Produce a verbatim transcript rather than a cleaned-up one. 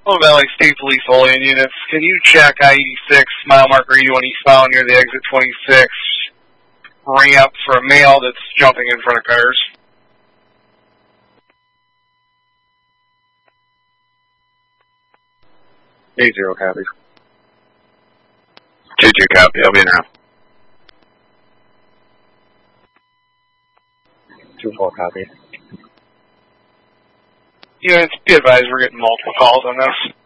Little Valley State Police all-in units, can you check I eighty-six, mile marker eighty-one eastbound near the exit twenty-six ramp for a male that's jumping in front of cars? eight zero copy. two two copy, I'll be in now. two four copy. Units, be advised we're getting multiple calls on this.